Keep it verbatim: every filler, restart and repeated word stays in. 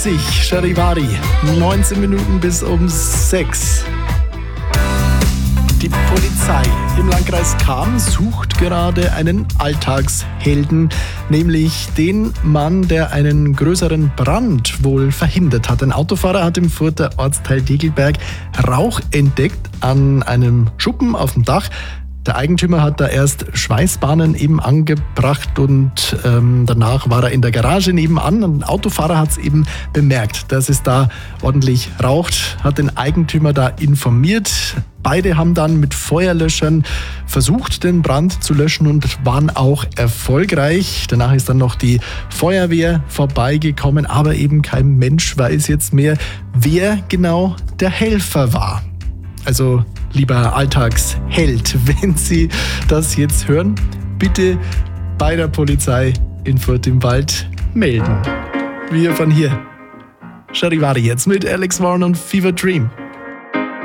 dreißig, Charivari, neunzehn Minuten bis um sechs. Die Polizei im Landkreis Cham sucht gerade einen Alltagshelden, nämlich den Mann, der einen größeren Brand wohl verhindert hat. Ein Autofahrer hat im Furter Ortsteil Degelberg Rauch entdeckt an einem Schuppen auf dem Dach. Der Eigentümer hat da erst Schweißbahnen eben angebracht und ähm, danach war er in der Garage nebenan. Ein Autofahrer hat es eben bemerkt, dass es da ordentlich raucht, hat den Eigentümer da informiert. Beide haben dann mit Feuerlöschern versucht, den Brand zu löschen und waren auch erfolgreich. Danach ist dann noch die Feuerwehr vorbeigekommen, aber eben kein Mensch weiß jetzt mehr, wer genau der Helfer war. Also lieber Alltagsheld, wenn Sie das jetzt hören, bitte bei der Polizei in Furt im Wald melden. Wir von hier. Charivari jetzt mit Alex Warren und Fever Dream.